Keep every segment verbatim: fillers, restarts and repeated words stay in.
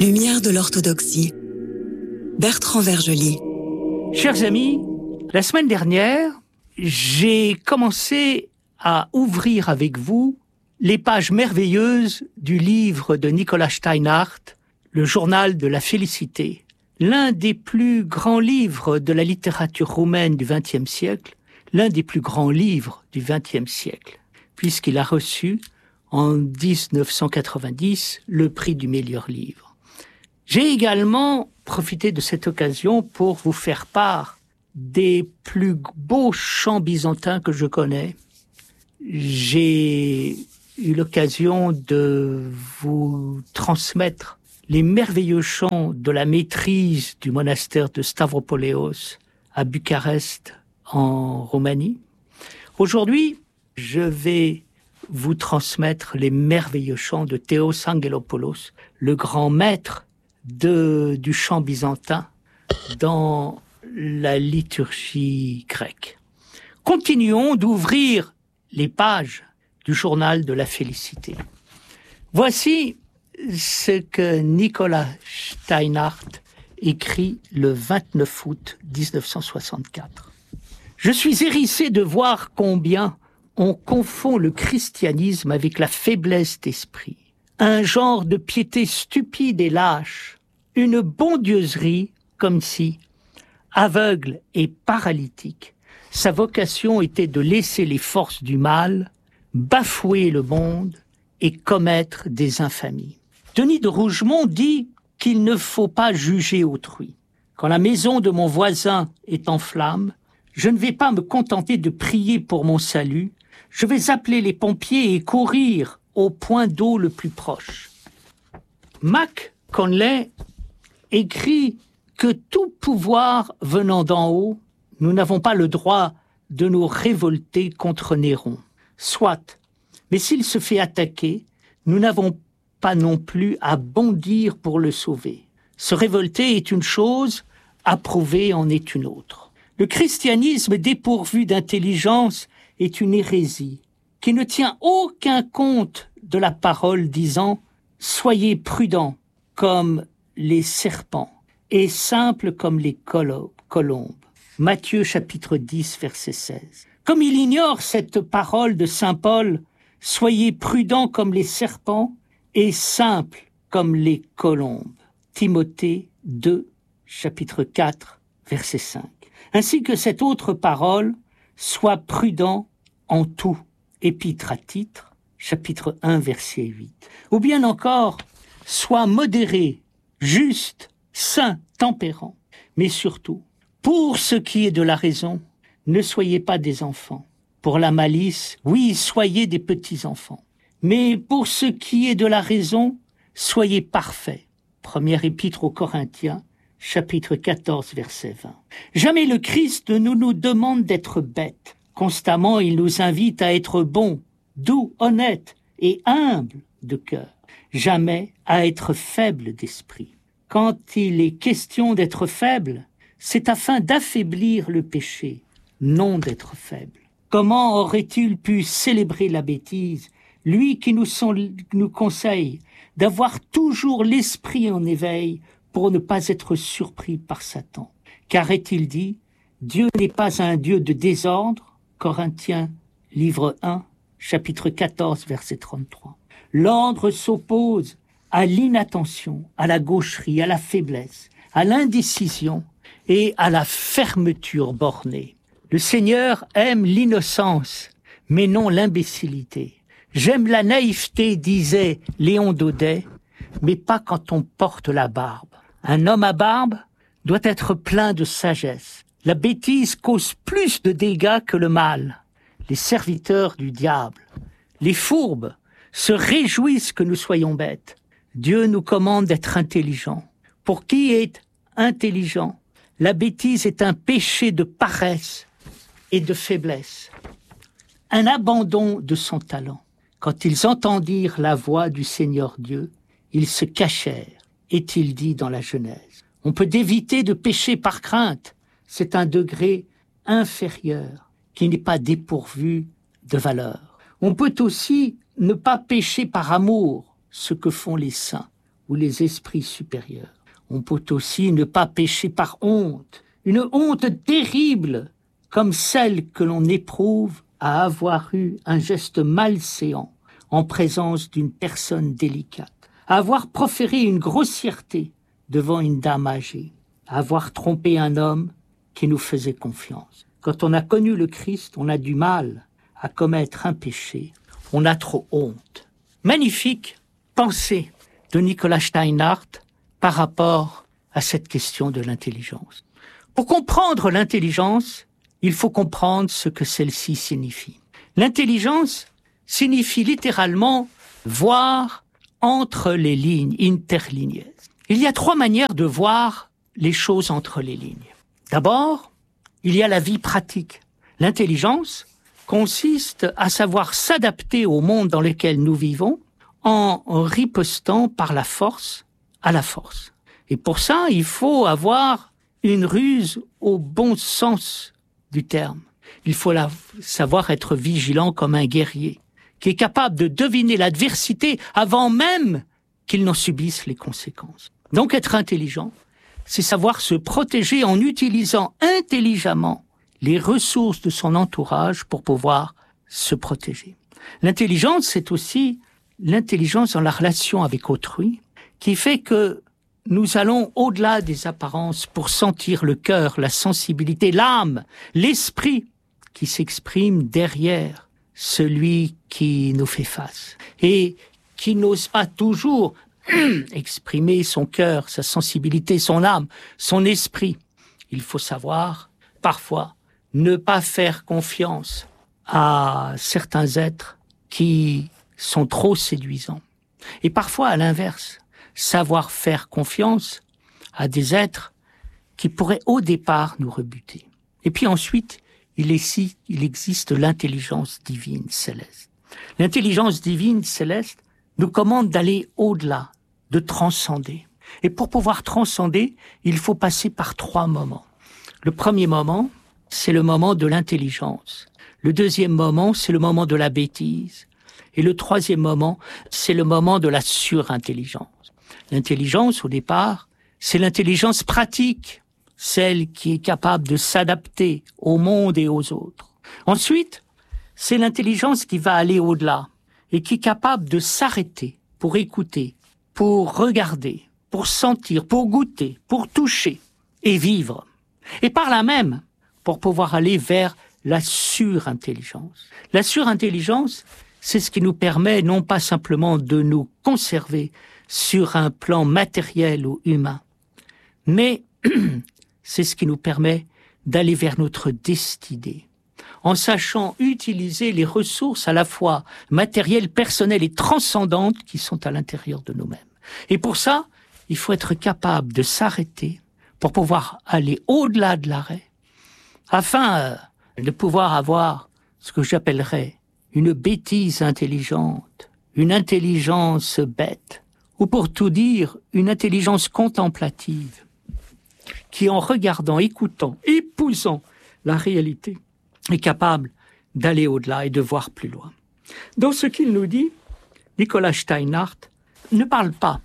Lumière de l'orthodoxie. Bertrand Vergely. Chers amis, la semaine dernière, j'ai commencé à ouvrir avec vous les pages merveilleuses du livre de Nicolas Steinhardt, Le journal de la félicité, l'un des plus grands livres de la littérature roumaine du vingtième siècle, l'un des plus grands livres du vingtième siècle, puisqu'il a reçu en dix-neuf cent quatre-vingt-dix le prix du meilleur livre. J'ai également profité de cette occasion pour vous faire part des plus beaux chants byzantins que je connais. J'ai eu l'occasion de vous transmettre les merveilleux chants de la maîtrise du monastère de Stavropoléos à Bucarest, en Roumanie. Aujourd'hui, je vais vous transmettre les merveilleux chants de Théos Angelopoulos, le grand maître de, du chant byzantin dans la liturgie grecque. Continuons d'ouvrir les pages du journal de la félicité. Voici ce que Nicolas Steinhardt écrit le vingt-neuf août dix-neuf cent soixante-quatre. Je suis hérissé de voir combien on confond le christianisme avec la faiblesse d'esprit, un genre de piété stupide et lâche, une bondieuserie comme si, aveugle et paralytique, sa vocation était de laisser les forces du mal bafouer le monde et commettre des infamies. Denis de Rougemont dit qu'il ne faut pas juger autrui. Quand la maison de mon voisin est en flammes, je ne vais pas me contenter de prier pour mon salut, je vais appeler les pompiers et courir au point d'eau le plus proche. Mac Conley écrit que tout pouvoir venant d'en haut, nous n'avons pas le droit de nous révolter contre Néron. Soit, mais s'il se fait attaquer, nous n'avons pas non plus à bondir pour le sauver. Se révolter est une chose, approuver en est une autre. Le christianisme dépourvu d'intelligence est une hérésie qui ne tient aucun compte de la parole disant « Soyez prudents comme les serpents et simples comme les colombes ». Matthieu chapitre dix, verset seize. Comme il ignore cette parole de saint Paul « Soyez prudents comme les serpents et simples comme les colombes ». Timothée deux, chapitre quatre, verset cinq. Ainsi que cette autre parole « Sois prudent en tout ». Épître à Titre, chapitre un, verset huit. Ou bien encore « Sois modéré, juste, saint, tempérant ». Mais surtout, pour ce qui est de la raison, ne soyez pas des enfants. Pour la malice, oui, soyez des petits-enfants. Mais pour ce qui est de la raison, soyez parfaits. Première épître aux Corinthiens, chapitre quatorze, verset vingt. Jamais le Christ ne nous demande d'être bêtes. Constamment, il nous invite à être bons, doux, honnêtes et humbles de cœur. Jamais à être faibles d'esprit. Quand il est question d'être faible, c'est afin d'affaiblir le péché, non d'être faible. Comment aurait-il pu célébrer la bêtise, lui qui nous, sont, nous conseille d'avoir toujours l'esprit en éveil pour ne pas être surpris par Satan? Car est-il dit, Dieu n'est pas un Dieu de désordre, Corinthiens, livre un, chapitre quatorze, verset trente-trois. L'ordre s'oppose à l'inattention, à la gaucherie, à la faiblesse, à l'indécision et à la fermeture bornée. Le Seigneur aime l'innocence, mais non l'imbécilité. J'aime la naïveté, disait Léon Daudet, mais pas quand on porte la barbe. Un homme à barbe doit être plein de sagesse. La bêtise cause plus de dégâts que le mal. Les serviteurs du diable, les fourbes, se réjouissent que nous soyons bêtes. Dieu nous commande d'être intelligents. Pour qui est intelligent, la bêtise est un péché de paresse et de faiblesse, un abandon de son talent. Quand ils entendirent la voix du Seigneur Dieu, ils se cachèrent, est-il dit dans la Genèse. On peut éviter de pécher par crainte. C'est un degré inférieur qui n'est pas dépourvu de valeur. On peut aussi ne pas pécher par amour, ce que font les saints. ou les esprits supérieurs. On peut aussi ne pas pécher par honte, une honte terrible comme celle que l'on éprouve à avoir eu un geste malséant en présence d'une personne délicate, à avoir proféré une grossièreté devant une dame âgée, à avoir trompé un homme qui nous faisait confiance. Quand on a connu le Christ, on a du mal à commettre un péché, on a trop honte. Magnifique pensée de Nicolas Steinhardt par rapport à cette question de l'intelligence. Pour comprendre l'intelligence, il faut comprendre ce que celle-ci signifie. L'intelligence signifie littéralement voir entre les lignes, interlignes. Il y a trois manières de voir les choses entre les lignes. D'abord, il y a la vie pratique. L'intelligence consiste à savoir s'adapter au monde dans lequel nous vivons en ripostant par la force à la force. Et pour ça, il faut avoir une ruse au bon sens du terme. Il faut la, savoir être vigilant comme un guerrier, qui est capable de deviner l'adversité avant même qu'il n'en subisse les conséquences. Donc être intelligent, c'est savoir se protéger en utilisant intelligemment les ressources de son entourage pour pouvoir se protéger. L'intelligence, c'est aussi l'intelligence dans la relation avec autrui, qui fait que nous allons au-delà des apparences pour sentir le cœur, la sensibilité, l'âme, l'esprit qui s'exprime derrière celui qui nous fait face et qui n'ose pas toujours exprimer son cœur, sa sensibilité, son âme, son esprit. Il faut savoir, parfois, ne pas faire confiance à certains êtres qui sont trop séduisants. Et parfois, à l'inverse, savoir faire confiance à des êtres qui pourraient au départ nous rebuter. Et puis ensuite, il, est, il existe l'intelligence divine céleste. L'intelligence divine céleste nous commande d'aller au-delà, de transcender. Et pour pouvoir transcender, il faut passer par trois moments. Le premier moment, c'est le moment de l'intelligence. Le deuxième moment, c'est le moment de la bêtise. Et le troisième moment, c'est le moment de la surintelligence. L'intelligence, au départ, c'est l'intelligence pratique, celle qui est capable de s'adapter au monde et aux autres. Ensuite, c'est l'intelligence qui va aller au-delà et qui est capable de s'arrêter pour écouter, pour regarder, pour sentir, pour goûter, pour toucher et vivre. Et par là même, pour pouvoir aller vers la surintelligence. La surintelligence, c'est ce qui nous permet non pas simplement de nous conserver sur un plan matériel ou humain, mais c'est ce qui nous permet d'aller vers notre destinée, en sachant utiliser les ressources à la fois matérielles, personnelles et transcendantes qui sont à l'intérieur de nous-mêmes. Et pour ça, il faut être capable de s'arrêter pour pouvoir aller au-delà de l'arrêt, afin de pouvoir avoir ce que j'appellerais une bêtise intelligente, une intelligence bête, ou pour tout dire, une intelligence contemplative, qui en regardant, écoutant, épousant la réalité, est capable d'aller au-delà et de voir plus loin. Dans ce qu'il nous dit, Nicolas Steinhardt ne parle pas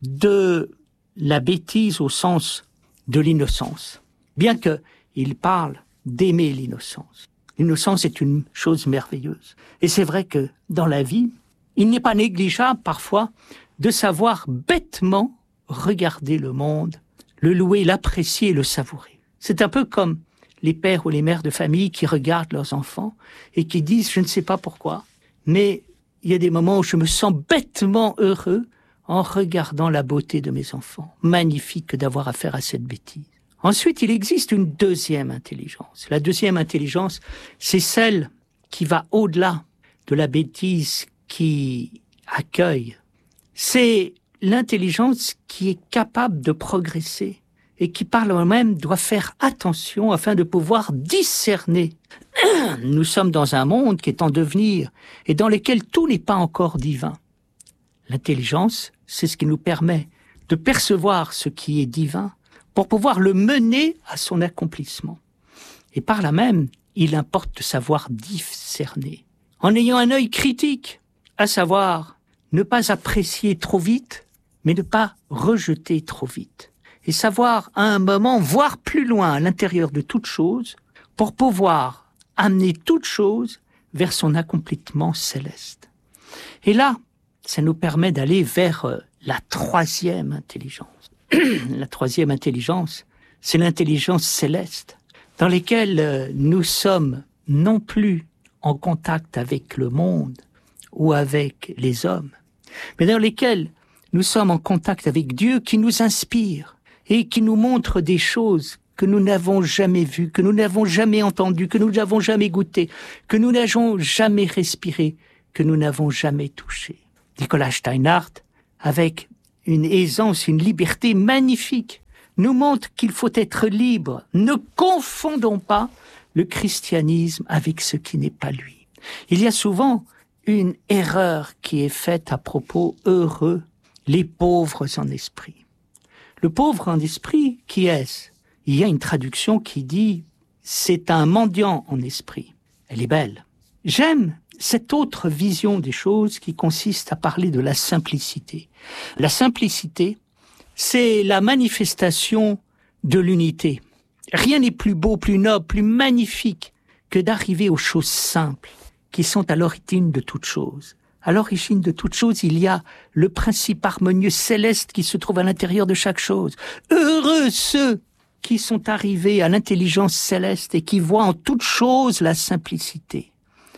de la bêtise au sens de l'innocence, bien qu'il parle d'aimer l'innocence. L'innocence est une chose merveilleuse. Et c'est vrai que dans la vie, il n'est pas négligeable parfois de savoir bêtement regarder le monde, le louer, l'apprécier et le savourer. C'est un peu comme les pères ou les mères de famille qui regardent leurs enfants et qui disent, je ne sais pas pourquoi, mais il y a des moments où je me sens bêtement heureux en regardant la beauté de mes enfants. Magnifique d'avoir affaire à cette bêtise. Ensuite, il existe une deuxième intelligence. La deuxième intelligence, c'est celle qui va au-delà de la bêtise qui accueille. C'est l'intelligence qui est capable de progresser et qui par elle-même doit faire attention afin de pouvoir discerner. Nous sommes dans un monde qui est en devenir et dans lequel tout n'est pas encore divin. L'intelligence, c'est ce qui nous permet de percevoir ce qui est divin pour pouvoir le mener à son accomplissement. Et par là même, il importe de savoir discerner, en ayant un œil critique, à savoir ne pas apprécier trop vite mais ne pas rejeter trop vite. Et savoir à un moment voir plus loin à l'intérieur de toute chose pour pouvoir amener toute chose vers son accomplissement céleste. Et là, ça nous permet d'aller vers la troisième intelligence. La troisième intelligence, c'est l'intelligence céleste, dans laquelle nous sommes non plus en contact avec le monde ou avec les hommes, mais dans lesquels nous sommes en contact avec Dieu qui nous inspire et qui nous montre des choses que nous n'avons jamais vues, que nous n'avons jamais entendues, que nous n'avons jamais goûtées, que nous n'avons jamais respirées, que nous n'avons jamais touchées. Nicolas Steinhardt, avec une aisance, une liberté magnifique, nous montre qu'il faut être libre. Ne confondons pas le christianisme avec ce qui n'est pas lui. Il y a souvent une erreur qui est faite à propos heureux, les pauvres en esprit. Le pauvre en esprit, qui est-ce? Il y a une traduction qui dit « c'est un mendiant en esprit ». Elle est belle. J'aime cette autre vision des choses qui consiste à parler de la simplicité. La simplicité, c'est la manifestation de l'unité. Rien n'est plus beau, plus noble, plus magnifique que d'arriver aux choses simples qui sont à l'origine de toute chose. À l'origine de toute chose, il y a le principe harmonieux céleste qui se trouve à l'intérieur de chaque chose. Heureux ceux qui sont arrivés à l'intelligence céleste et qui voient en toute chose la simplicité.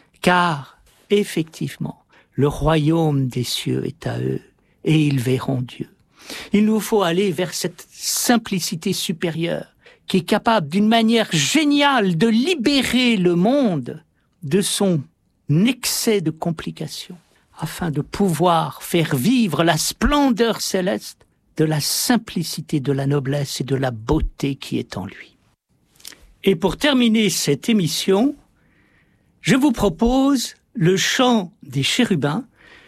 Car, effectivement, le royaume des cieux est à eux et ils verront Dieu. Il nous faut aller vers cette simplicité supérieure qui est capable d'une manière géniale de libérer le monde de son excès de complications afin de pouvoir faire vivre la splendeur céleste de la simplicité, de la noblesse et de la beauté qui est en lui. Et pour terminer cette émission, je vous propose le chant des chérubins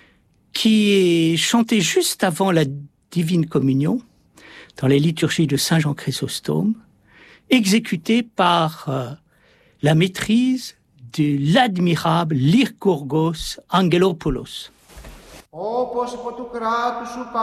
qui est chanté juste avant la Divine Communion dans les liturgies de Saint Jean Chrysostome, exécuté par euh, la maîtrise de l'admirable Lykurgos Angelopoulos.